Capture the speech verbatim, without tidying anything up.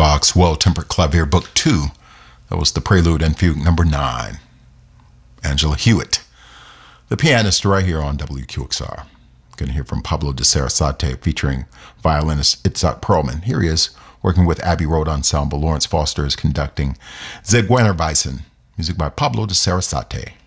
Bach's Well-Tempered Clavier Book two. That was the Prelude and Fugue number nine. Angela Hewitt, the pianist, right here on W Q X R. Going to hear from Pablo de Sarasate featuring violinist Itzhak Perlman. Here he is working with Abbey Road Ensemble. Lawrence Foster is conducting Zigeunerweisen, music by Pablo de Sarasate.